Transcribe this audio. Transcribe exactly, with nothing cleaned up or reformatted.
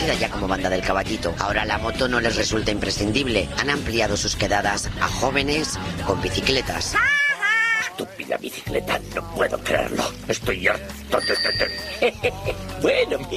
reconocida ya como Banda del Caballito. Ahora la moto no les resulta imprescindible. Han ampliado sus quedadas a jóvenes con bicicletas. Estúpida bicicleta, no puedo creerlo. Estoy harto de... Bueno,